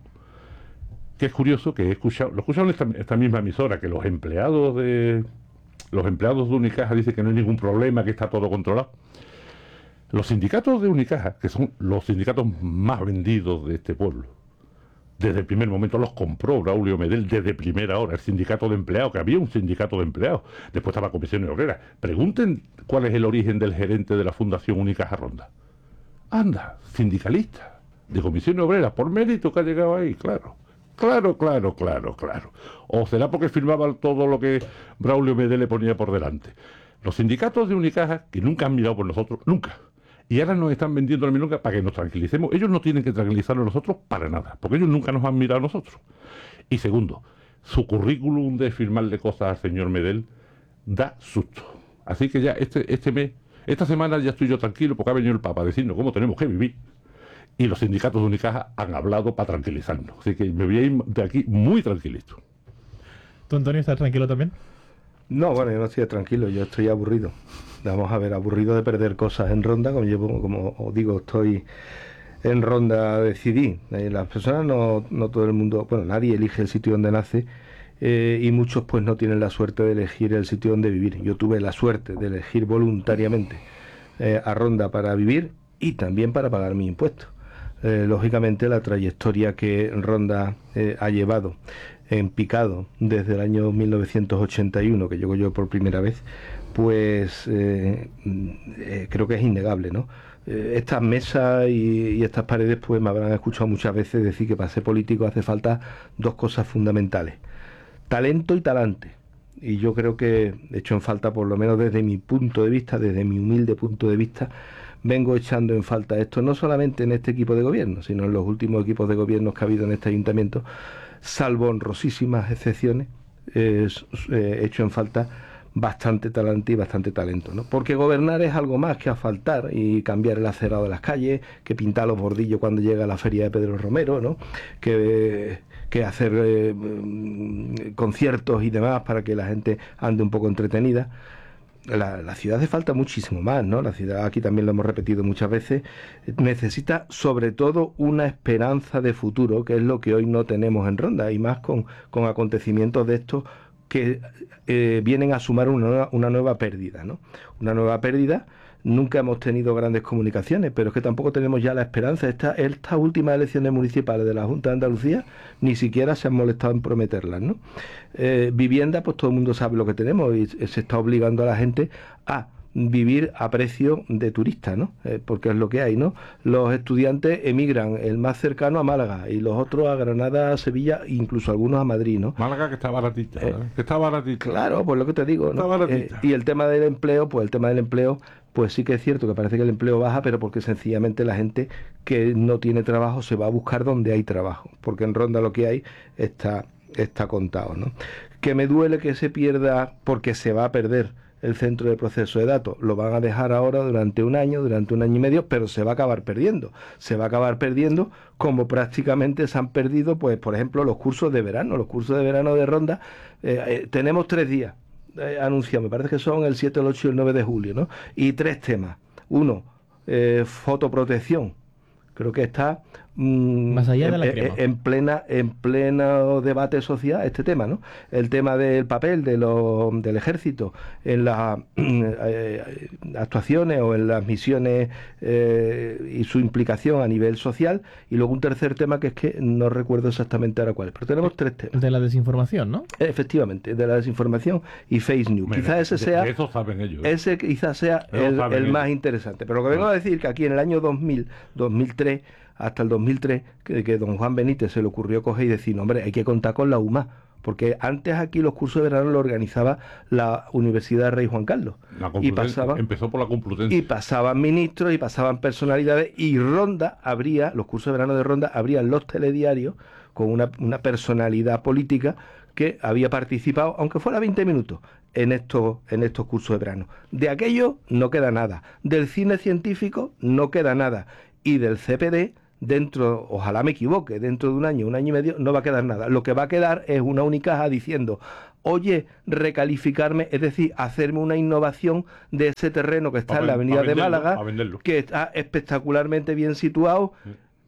que es curioso, que he escuchado, lo he escuchado en esta, esta misma emisora, que los empleados de los empleados de Unicaja dicen que no hay ningún problema, que está todo controlado. Los sindicatos de Unicaja, que son los sindicatos más vendidos de este pueblo, desde el primer momento los compró Braulio Medel desde primera hora, el sindicato de empleados, que había un sindicato de empleados, después estaba Comisiones Obreras. Pregunten cuál es el origen del gerente de la Fundación Unicaja Ronda. Anda, sindicalista, de Comisiones Obreras, por mérito que ha llegado ahí, claro. Claro, claro, claro, claro. O será porque firmaba todo lo que Braulio Medel le ponía por delante. Los sindicatos de Unicaja, que nunca han mirado por nosotros, nunca. Y ahora nos están vendiendo la milonga para que nos tranquilicemos. Ellos no tienen que tranquilizarnos a nosotros para nada, porque ellos nunca nos han mirado a nosotros. Y segundo, su currículum de firmarle cosas al señor Medel da susto. Así que ya este, este mes, esta semana ya estoy yo tranquilo, porque ha venido el Papa a decirnos cómo tenemos que vivir. Y los sindicatos de Unicaja han hablado para tranquilizarnos. Así que me voy a ir de aquí muy tranquilito. ¿Tú, Antonio, estás tranquilo también? No, bueno, yo no estoy tranquilo, yo estoy aburrido. Vamos a ver, aburrido de perder cosas en Ronda, como yo, como os digo, estoy en Ronda, decidí. Eh, las personas, no, no todo el mundo, bueno, nadie elige el sitio donde nace, eh, y muchos pues no tienen la suerte de elegir el sitio donde vivir. Yo tuve la suerte de elegir voluntariamente eh, a Ronda para vivir y también para pagar mis impuestos. Eh, lógicamente la trayectoria que Ronda eh, ha llevado en picado desde el año mil novecientos ochenta y uno, que llego yo por primera vez, pues eh, eh, creo que es innegable, ¿no? Eh, estas mesas y, y estas paredes pues me habrán escuchado muchas veces decir que para ser político hace falta dos cosas fundamentales: talento y talante. y yo creo que he hecho en falta, por lo menos desde mi punto de vista, desde mi humilde punto de vista, vengo echando en falta esto, no solamente en este equipo de gobierno, sino en los últimos equipos de gobierno que ha habido en este ayuntamiento, salvo honrosísimas excepciones, eh, eh, he hecho en falta bastante talante y bastante talento, ¿no? Porque gobernar es algo más que asfaltar y cambiar el acerado de las calles, que pintar los bordillos cuando llega la feria de Pedro Romero, ¿no? Que, que hacer eh, conciertos y demás para que la gente ande un poco entretenida. La, la ciudad hace falta muchísimo más, ¿no? La ciudad, aquí también lo hemos repetido muchas veces, necesita sobre todo una esperanza de futuro, que es lo que hoy no tenemos en Ronda, y más con, con acontecimientos de estos que eh, vienen a sumar una nueva, una nueva pérdida, ¿no? Una nueva pérdida. Nunca hemos tenido grandes comunicaciones, pero es que tampoco tenemos ya la esperanza. Esta, estas últimas elecciones municipales de la Junta de Andalucía ni siquiera se han molestado en prometerlas, ¿no? Eh, vivienda, pues todo el mundo sabe lo que tenemos y se está obligando a la gente a vivir a precio de turista, ¿no? Eh, porque es lo que hay, ¿no? Los estudiantes emigran, el más cercano a Málaga y los otros a Granada, a Sevilla, incluso algunos a Madrid, ¿no? Málaga que está baratita, eh, que está baratita. Claro, pues lo que te digo, ¿no? Eh, y el tema del empleo, pues el tema del empleo, pues sí que es cierto que parece que el empleo baja, pero porque sencillamente la gente que no tiene trabajo se va a buscar donde hay trabajo, porque en Ronda lo que hay está, está contado, ¿no? Que me duele que se pierda, porque se va a perder el centro de proceso de datos. Lo van a dejar ahora durante un año, durante un año y medio, pero se va a acabar perdiendo. Se va a acabar perdiendo como prácticamente se han perdido, pues, por ejemplo, los cursos de verano. Los cursos de verano de Ronda, eh, eh, tenemos tres días eh, anunciados, me parece que son el siete, el ocho y el nueve de julio, ¿no? Y tres temas. Uno, eh, fotoprotección. Creo que está mmm, más allá en, de la en, en plena en pleno debate social este tema, ¿no? El tema del papel de lo, del ejército en las eh, actuaciones o en las misiones eh, y su implicación a nivel social, y luego un tercer tema que es que no recuerdo exactamente ahora cuál es, pero tenemos tres temas. De la desinformación, ¿no? Efectivamente, de la desinformación y fake news. Bueno, quizás ese de, sea de eso saben ellos, ¿eh? ese quizás sea el, el más interesante. Pero lo que vengo a decir que aquí en el año dos mil, dos mil tres hasta el dos mil tres, que, que don Juan Benítez se le ocurrió coger y decir, no, hombre, hay que contar con la U M A, porque antes aquí los cursos de verano lo organizaba la Universidad Rey Juan Carlos. La y pasaban, empezó por la Complutense. Y pasaban ministros y pasaban personalidades, y Ronda habría, los cursos de verano de Ronda, habrían los telediarios con una, una personalidad política que había participado, aunque fuera veinte minutos, en estos, en estos cursos de verano. De aquello no queda nada. Del cine científico no queda nada. Y del C P D, dentro, ojalá me equivoque, dentro de un año, un año y medio, no va a quedar nada. Lo que va a quedar es una Unicaja diciendo, oye, recalificarme, es decir, hacerme una innovación de ese terreno que está pa, en la avenida de Málaga, venderlo. que está espectacularmente bien situado, sí.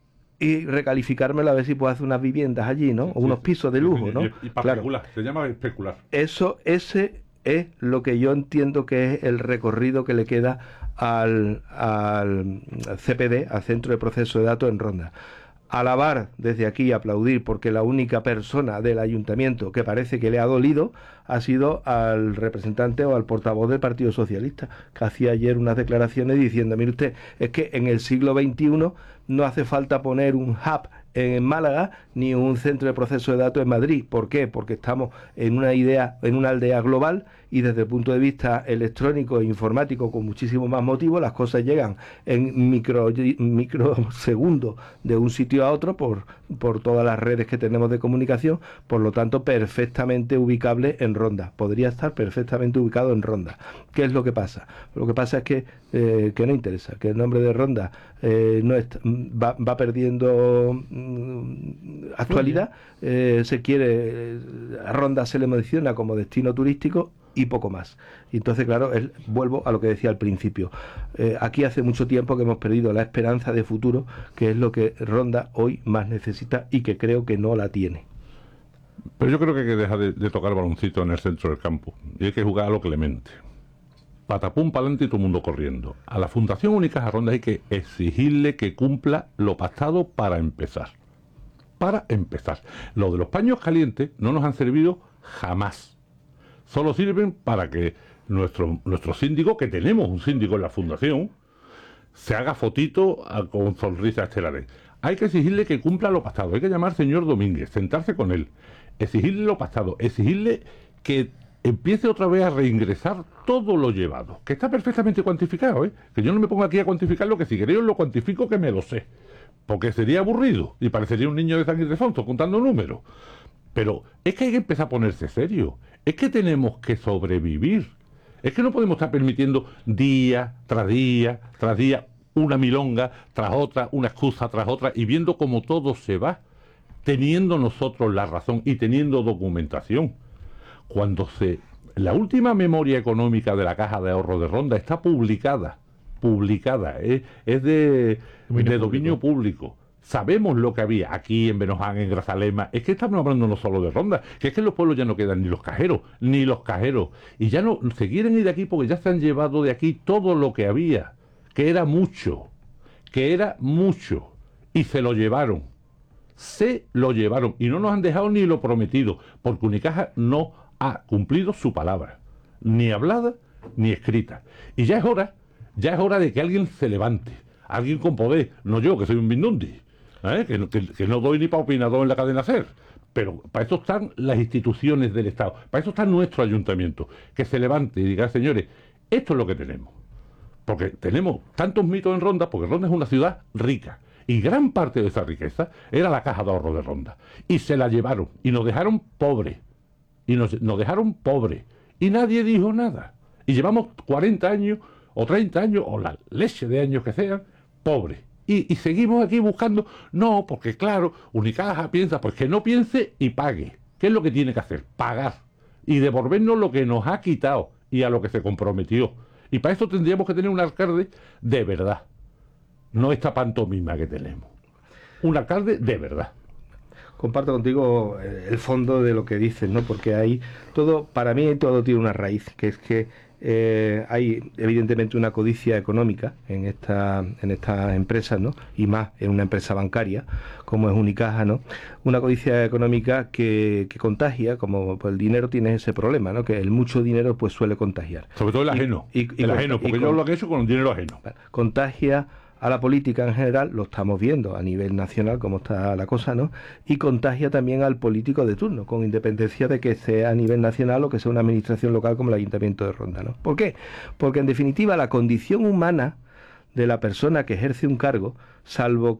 Y recalificármelo a ver si puedo hacer unas viviendas allí, ¿no? O unos pisos de lujo, ¿no? Y, y, y para claro. especular, se llama especular. Eso, ese es lo que yo entiendo que es el recorrido que le queda al, al C P D, al Centro de Proceso de Datos en Ronda. Alabar desde aquí, aplaudir, porque la única persona del ayuntamiento que parece que le ha dolido ha sido al representante o al portavoz del Partido Socialista, que hacía ayer unas declaraciones diciendo, mire usted, es que en el siglo veintiuno no hace falta poner un hub en Málaga ni un centro de proceso de datos en Madrid. ¿Por qué? Porque estamos en una idea, en una aldea global, y desde el punto de vista electrónico e informático, con muchísimo más motivo, las cosas llegan en micro, microsegundos de un sitio a otro por, por todas las redes que tenemos de comunicación, por lo tanto perfectamente ubicable en Ronda. Podría estar perfectamente ubicado en Ronda. ¿Qué es lo que pasa? Lo que pasa es que, eh, que no interesa, que el nombre de Ronda eh, no está, va, va perdiendo mm, actualidad, eh, se quiere, eh, a Ronda se le menciona como destino turístico y poco más. Y entonces, claro, el, vuelvo a lo que decía al principio. Eh, aquí hace mucho tiempo que hemos perdido la esperanza de futuro, que es lo que Ronda hoy más necesita y que creo que no la tiene. Pero yo creo que hay que dejar de, de tocar baloncito en el centro del campo y hay que jugar a lo clemente. Patapum para adelante y todo el mundo corriendo. A la Fundación Unicaja Ronda hay que exigirle que cumpla lo pactado para empezar. Para empezar. Lo de los paños calientes no nos han servido jamás. Solo sirven para que nuestro, nuestro síndico, que tenemos un síndico en la Fundación, se haga fotito a, con sonrisas estelares. Hay que exigirle que cumpla lo pactado. Hay que llamar al señor Domínguez, sentarse con él, exigirle lo pactado, exigirle que empiece otra vez a reingresar todo lo llevado, que está perfectamente cuantificado, ¿eh? Que yo no me pongo aquí a cuantificar lo que si queréis lo cuantifico, que me lo sé, porque sería aburrido y parecería un niño de San Ildefonso contando números. Pero es que hay que empezar a ponerse serio, es que tenemos que sobrevivir, es que no podemos estar permitiendo día tras día tras día una milonga tras otra, una excusa tras otra, y viendo cómo todo se va, teniendo nosotros la razón y teniendo documentación. Cuando se... La última memoria económica de la Caja de Ahorro de Ronda está publicada, publicada, ¿eh? Es de, Dominio de dominio público. Sabemos lo que había aquí en Benoján, en Grazalema. Es que estamos hablando no solo de Ronda, que es que en los pueblos ya no quedan ni los cajeros, ni los cajeros. Y ya no se quieren ir de aquí porque ya se han llevado de aquí todo lo que había, que era mucho, que era mucho, y se lo llevaron. Se lo llevaron y no nos han dejado ni lo prometido, porque Unicaja no ha cumplido su palabra, ni hablada ni escrita. Y ya es hora, ya es hora de que alguien se levante, alguien con poder, no yo, que soy un mindundi, ¿eh? que, que, que no doy ni para opinador en la cadena SER, pero para eso están las instituciones del Estado, para eso está nuestro ayuntamiento, que se levante y diga, señores, esto es lo que tenemos, porque tenemos tantos mitos en Ronda, porque Ronda es una ciudad rica, y gran parte de esa riqueza era la Caja de Ahorro de Ronda, y se la llevaron, y nos dejaron pobres, y nos, nos dejaron pobres, y nadie dijo nada, y llevamos cuarenta años, o treinta años, o la leche de años que sean, pobres, y, y seguimos aquí buscando, no, porque claro, Unicaja piensa, pues que no piense y pague, ¿qué es lo que tiene que hacer? Pagar, y devolvernos lo que nos ha quitado, y a lo que se comprometió, y para eso tendríamos que tener un alcalde de verdad, no esta pantomima que tenemos, un alcalde de verdad. Comparto contigo el fondo de lo que dices, ¿no? Porque ahí todo, para mí todo tiene una raíz, que es que eh, hay evidentemente una codicia económica en esta, en estas empresas, ¿no? Y más en una empresa bancaria como es Unicaja, ¿no? Una codicia económica que, que contagia, como pues, el dinero tiene ese problema, ¿no? Que el mucho dinero pues suele contagiar. Sobre todo el ajeno, y, y, el y, ajeno, porque y, yo lo que he hecho con el dinero ajeno. Contagia a la política en general, lo estamos viendo a nivel nacional cómo está la cosa, ¿no? Y contagia también al político de turno, con independencia de que sea a nivel nacional o que sea una administración local como el Ayuntamiento de Ronda, ¿no? ¿Por qué? Porque en definitiva la condición humana de la persona que ejerce un cargo, salvo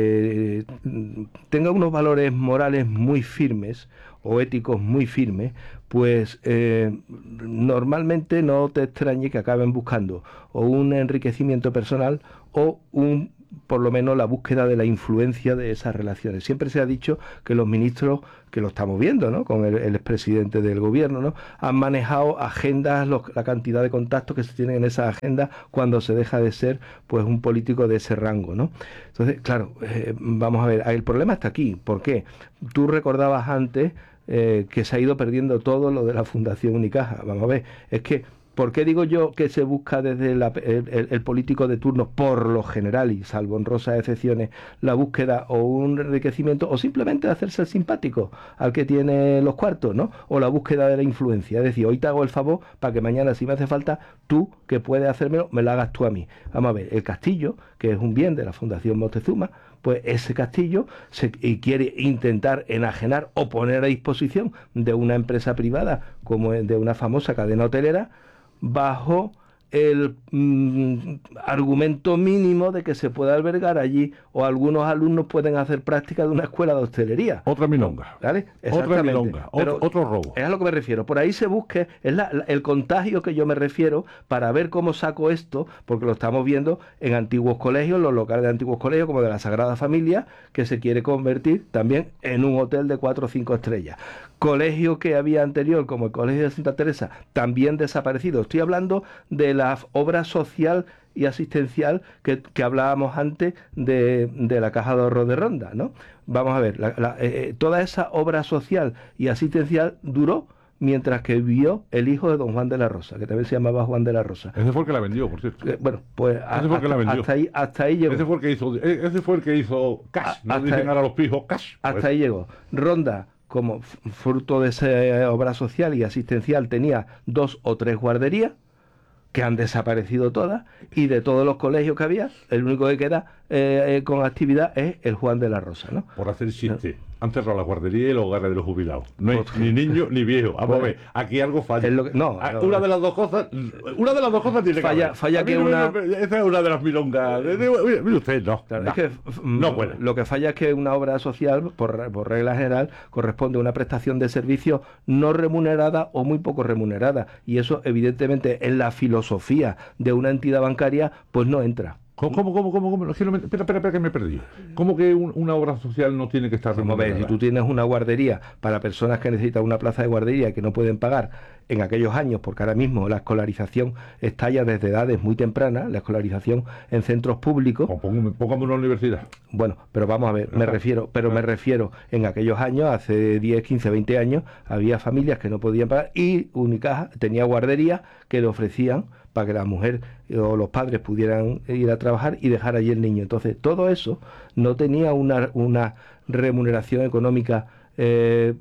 que tenga unos valores morales muy firmes o éticos muy firmes, pues eh, normalmente no te extrañe que acaben buscando o un enriquecimiento personal o un, por lo menos la búsqueda de la influencia de esas relaciones. Siempre se ha dicho que los ministros, que lo estamos viendo, ¿no? Con el, el expresidente del gobierno, ¿no? Han manejado agendas, los, la cantidad de contactos que se tienen en esas agendas cuando se deja de ser pues un político de ese rango, ¿no? Entonces, claro, eh, vamos a ver, el problema está aquí. ¿Por qué? Tú recordabas antes eh, que se ha ido perdiendo todo lo de la Fundación Unicaja. Vamos a ver, es que ¿por qué digo yo que se busca desde la, el, el, el político de turno, por lo general, y salvo honrosas excepciones, la búsqueda o un enriquecimiento, o simplemente hacerse el simpático al que tiene los cuartos, ¿no? O la búsqueda de la influencia. Es decir, hoy te hago el favor para que mañana, si me hace falta, tú, que puedes hacérmelo, me lo hagas tú a mí. Vamos a ver, el castillo, que es un bien de la Fundación Moctezuma, pues ese castillo se y quiere intentar enajenar o poner a disposición de una empresa privada, como de una famosa cadena hotelera, bajo el mm, argumento mínimo de que se pueda albergar allí o algunos alumnos pueden hacer práctica de una escuela de hostelería. Otra milonga. ¿Vale? Otra milonga, otro, otro robo. Es a lo que me refiero. Por ahí se busque, es la, la, el contagio que yo me refiero para ver cómo saco esto, porque lo estamos viendo en antiguos colegios, los locales de antiguos colegios, como de la Sagrada Familia, que se quiere convertir también en un hotel de cuatro o cinco estrellas. Colegio que había anterior, como el Colegio de Santa Teresa, también desaparecido. Estoy hablando de la obra social y asistencial que, que hablábamos antes de, de la Caja de Ahorro de Ronda, ¿no? Vamos a ver, la, la, eh, toda esa obra social y asistencial duró mientras que vivió el hijo de don Juan de la Rosa, que también se llamaba Juan de la Rosa. Ese fue el que la vendió, por cierto. Eh, bueno, pues ese hasta, fue el que la vendió. hasta ahí, hasta ahí llegó. Ese fue el que hizo, ese fue el que hizo cash, no hasta dicen ahí, ahora los pijos cash. Hasta pues. ahí llegó. Ronda, como fruto de esa obra social y asistencial, tenía dos o tres guarderías que han desaparecido todas, y de todos los colegios que había, el único que queda eh, eh, con actividad es el Juan de la Rosa, ¿no? Por hacer chiste, han cerrado la guardería y los hogares de los jubilados. No hay ni niños ni viejos. Vamos a ver, aquí algo falla. Lo que, no, ah, no, una de las dos cosas, una de las dos cosas tiene falla, que falla que una. Esa es una de las milongas. Mire usted, no. Claro, no, es que no puede. Lo que falla es que una obra social, por, por regla general, corresponde a una prestación de servicios no remunerada o muy poco remunerada. Y eso, evidentemente, en la filosofía de una entidad bancaria, pues no entra. ¿Cómo, cómo, cómo, cómo? cómo? Es que no me, espera, espera, espera, que me he perdido. ¿Cómo que un, una obra social no tiene que estar remunerada? Si tú tienes una guardería para personas que necesitan una plaza de guardería y que no pueden pagar en aquellos años, porque ahora mismo la escolarización está ya desde edades muy tempranas, la escolarización en centros públicos. Póngame, póngame una universidad. Bueno, pero vamos a ver, me refiero, pero me refiero, en aquellos años, hace diez, quince, veinte años, había familias que no podían pagar y Unicaja tenía guarderías que le ofrecían para que la mujer o los padres pudieran ir a trabajar y dejar allí el niño. Entonces, todo eso no tenía una, una remuneración económica eh,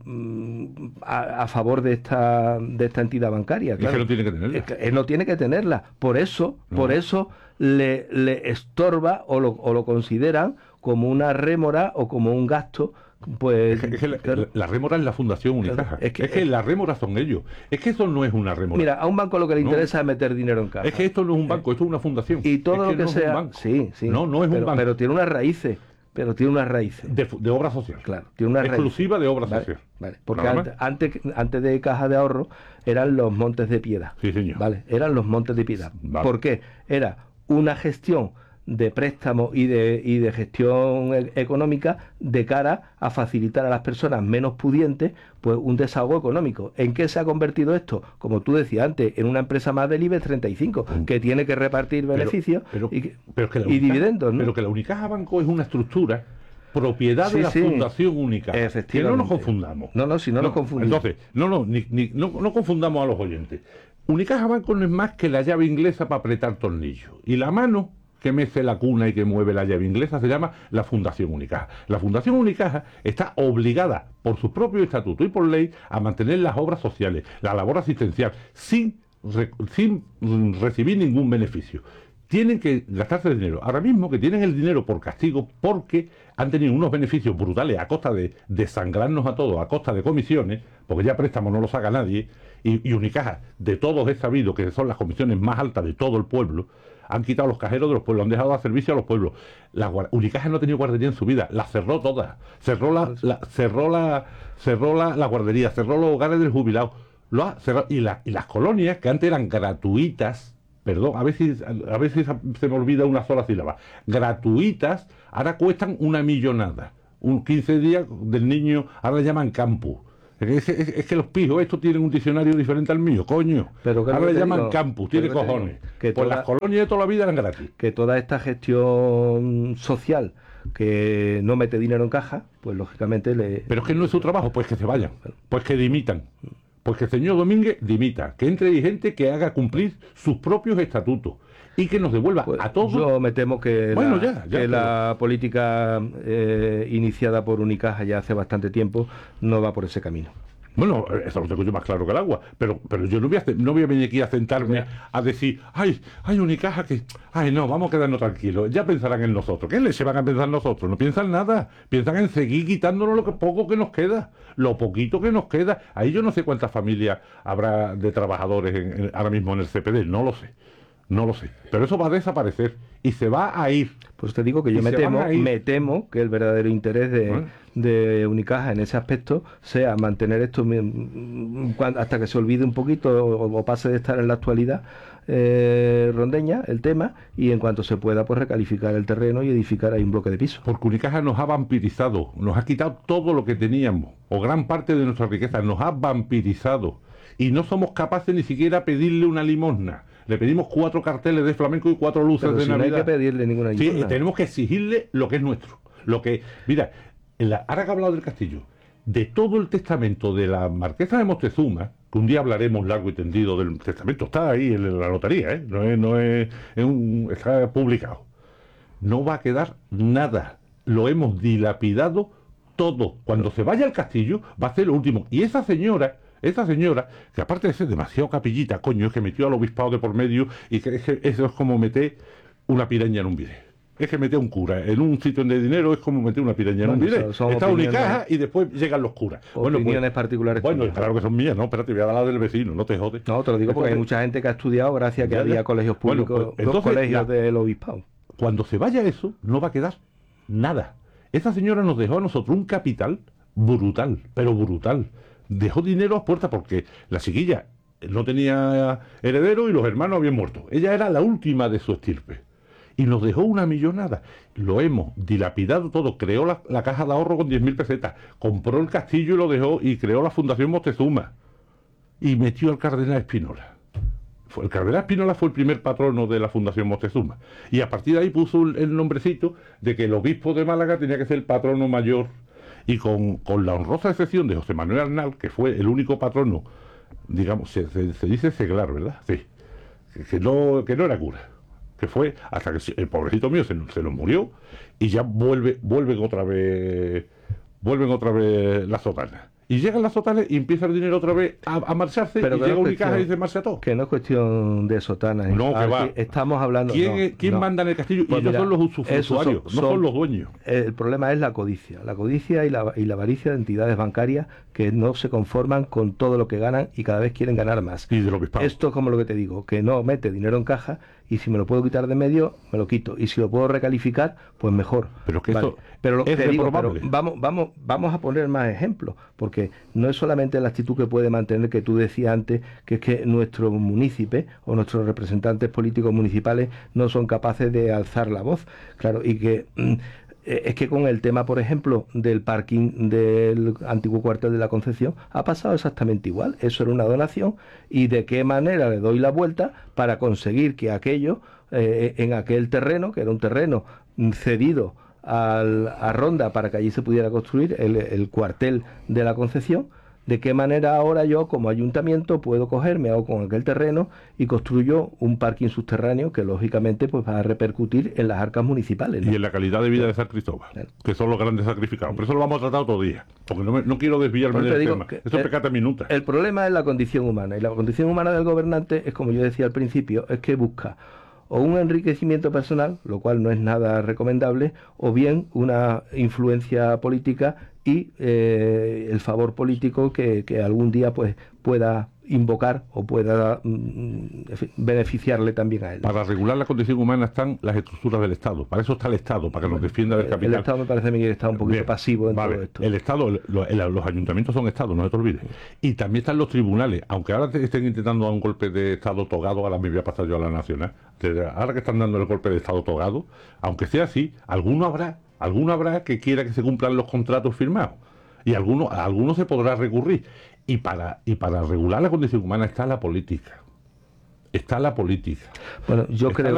a, a favor de esta de esta entidad bancaria. Claro. Es que no tiene que tenerla. Es que él no tiene que tenerla. Por eso, no. por eso le, le estorba o lo, o lo consideran como una rémora o como un gasto. Pues es que, es que la, claro, la, la rémora es la Fundación Unicaja. Claro, es que, es que es, las rémoras son ellos. Es que eso no es una rémora. Mira, a un banco lo que le interesa no. es meter dinero en caja. Es que esto no es un banco, esto es una fundación. Y todo es lo que, que no sea. Es un banco. Sí, sí. No, no es pero, un banco. Pero tiene unas raíces. Pero tiene unas raíces. De, de obra social. Claro, tiene una exclusiva raíz. de obra vale, social. Vale, porque antes, antes, antes de Caja de Ahorro eran los Montes de Piedad. Sí, señor. Vale, eran los Montes de Piedad. Vale. ¿Por qué? Era una gestión de préstamo y de, y de gestión e- económica de cara a facilitar a las personas menos pudientes pues un desahogo económico. ¿En qué se ha convertido esto? Como tú decías antes, en una empresa más del IBEX treinta y cinco, que tiene que repartir beneficios pero, pero, y, pero que la y Unicaja, dividendos, ¿no? Pero que la Unicaja Banco es una estructura propiedad sí, de la sí. Fundación Unicaja. Que no nos confundamos. No, no, si no, no nos confundimos. Entonces, no, no, ni, ni, no, no confundamos a los oyentes. Unicaja Banco no es más que la llave inglesa para apretar tornillos. Y la mano que mece la cuna y que mueve la llave inglesa se llama la Fundación Unicaja. La Fundación Unicaja está obligada por su propio estatuto y por ley a mantener las obras sociales, la labor asistencial, sin, re, sin recibir ningún beneficio. Tienen que gastarse dinero. Ahora mismo que tienen el dinero por castigo porque han tenido unos beneficios brutales a costa de desangrarnos a todos, a costa de comisiones, porque ya préstamo no lo saca nadie, y, y Unicaja, de todos es sabido que son las comisiones más altas de todo el pueblo. Han quitado los cajeros de los pueblos, han dejado de dar servicio a los pueblos. La Unicaja no ha tenido guardería en su vida, la cerró toda. Cerró la, la, cerró la, cerró la, la guardería, cerró los hogares del jubilado. Lo ha cerrado. Y, la, y las colonias, que antes eran gratuitas, perdón, a veces, a veces se me olvida una sola sílaba, gratuitas, ahora cuestan una millonada. Un quince días del niño, ahora le llaman campus. Es, es, es que los pijos estos tienen un diccionario diferente al mío, coño. Pero ahora le llaman digo, campus, tiene cojones. Que pues toda, las colonias de toda la vida eran gratis. Que toda esta gestión social que no mete dinero en caja, pues lógicamente le... Pero es que no es su trabajo, pues que se vayan, pues que dimitan. Pues que el señor Domínguez dimita, que entre gente que haga cumplir sus propios estatutos y que nos devuelva pues a todos. Yo me temo que, bueno, la, ya, ya, que pero... la política eh, iniciada por Unicaja ya hace bastante tiempo no va por ese camino. Bueno, eso lo tengo yo más claro que el agua, pero pero yo no voy a, no voy a venir aquí a sentarme a decir, ay, hay Unicaja que, ay no, vamos a quedarnos tranquilos, ya pensarán en nosotros. ¿Qué se van a pensar nosotros? No piensan nada, piensan en seguir quitándonos lo que poco que nos queda, lo poquito que nos queda. Ahí yo no sé cuántas familias habrá de trabajadores en, en, ahora mismo en el C P D, no lo sé. No lo sé, pero eso va a desaparecer y se va a ir. Pues te digo que yo me temo, me temo que el verdadero interés de, ¿eh? de Unicaja en ese aspecto sea mantener esto hasta que se olvide un poquito o, o pase de estar en la actualidad eh, rondeña el tema, y en cuanto se pueda pues recalificar el terreno y edificar ahí un bloque de piso. Porque Unicaja nos ha vampirizado, nos ha quitado todo lo que teníamos, o gran parte de nuestra riqueza, nos ha vampirizado y no somos capaces ni siquiera pedirle una limosna. Le pedimos cuatro carteles de flamenco y cuatro luces Pero de si Navidad. No hay que pedirle ninguna limosna. Sí, limosna. tenemos que exigirle lo que es nuestro. Lo que, mira, en la, ahora que he hablado del castillo, de todo el testamento de la marquesa de Moctezuma, que un día hablaremos largo y tendido del testamento, está ahí en la notaría, ¿eh? no es, no es, es un, está publicado. No va a quedar nada. Lo hemos dilapidado todo. Cuando se vaya al castillo, va a ser lo último. Y esa señora... Esa señora, que aparte de ser demasiado capillita, coño, es que metió al obispado de por medio y que, es que eso es como meter una piraña en un bidé. Es que meter un cura en un sitio de dinero es como meter una piraña en un Bueno, billete. son Está opiniones- Unicaja y después llegan los curas. Bueno, Opiniones pues, particulares. bueno, tuyas. claro que son mías, no, espérate, voy a dar la del vecino, no te jodes. No, te lo digo porque hay Entonces, mucha gente que ha estudiado gracias a que Ya, ya. había colegios Bueno, públicos, pues, dos entonces, colegios la- del obispado. Cuando se vaya eso, no va a quedar nada. Esa señora nos dejó a nosotros un capital brutal, pero brutal. Dejó dinero a puerta porque la chiquilla no tenía heredero y los hermanos habían muerto. Ella era la última de su estirpe. Y nos dejó una millonada. Lo hemos dilapidado todo. Creó la, la caja de ahorro con diez mil pesetas. Compró el castillo y lo dejó. Y creó la Fundación Moctezuma. Y metió al cardenal Espínola. Fue, el cardenal Espínola fue el primer patrono de la Fundación Moctezuma. Y a partir de ahí puso el, el nombrecito de que el obispo de Málaga tenía que ser el patrono mayor. Y con, con la honrosa excepción de José Manuel Arnal, que fue el único patrono, digamos, se, se, se dice seglar, ¿verdad? Sí. Que, que no, que no era cura. Que fue hasta que el pobrecito mío se, se nos murió y ya vuelve, vuelven otra vez, vuelven otra vez las sotanas. Y llegan las sotanas y empieza el dinero otra vez a, a marcharse. Pero y que llega no es Unicaja y cuestión- se marcha todo. Que no es cuestión de sotanas. No, que Aquí va. Estamos hablando. ¿Quién, no, es- quién no. manda en el castillo? Pues y ellos mira, son los esos usufructuarios, son- no son son- los dueños. El problema es la codicia. La codicia y la, y la avaricia de entidades bancarias que no se conforman con todo lo que ganan y cada vez quieren ganar más. Y del obispado. Esto es como lo que te digo, que no mete dinero en caja y si me lo puedo quitar de medio, me lo quito. Y si lo puedo recalificar, pues mejor. Pero que Vale. esto Pero lo, es te digo, pero reprobable. vamos, vamos, vamos a poner más ejemplos, porque no es solamente la actitud que puede mantener que tú decías antes, que es que nuestros municipios o nuestros representantes políticos municipales no son capaces de alzar la voz. Claro, y que mm, es que con el tema, por ejemplo, del parking del antiguo cuartel de la Concepción, ha pasado exactamente igual. Eso era una donación y de qué manera le doy la vuelta para conseguir que aquello, eh, en aquel terreno, que era un terreno mm, cedido al, a Ronda para que allí se pudiera construir el, el cuartel de la Concepción, de qué manera ahora yo como ayuntamiento puedo coger, me hago con aquel terreno y construyo un parking subterráneo que lógicamente pues va a repercutir en las arcas municipales, ¿no? Y en la calidad de vida de San Cristóbal, que son los grandes sacrificados. Por eso lo vamos a tratar otro día, porque no, me- no quiero desviarme Por eso del te digo tema. que Eso es el- pecata minuta. El problema es la condición humana, y la condición humana del gobernante es, como yo decía al principio, es que busca o un enriquecimiento personal, lo cual no es nada recomendable, o bien una influencia política y eh, el favor político que, que algún día pues pueda invocar o pueda mm, en fin, beneficiarle también a él. Para regular la condición humana están las estructuras del Estado. Para eso está el Estado, para que nos defienda del El capital. Estado me parece a mí que está un poquito Bien, pasivo en vale. todo esto. El Estado, lo- el- los ayuntamientos son Estados, no te olvides. Y también están los tribunales, aunque ahora te estén intentando dar un golpe de Estado togado, ahora me voy a pasar yo a la Nacional, desde ahora que están dando el golpe de Estado togado, aunque sea así, alguno habrá, alguno habrá que quiera que se cumplan los contratos firmados. Y alguno, a alguno se podrá recurrir. Y para, y para regular la condición humana está la política. Está la política. Bueno, yo Está creo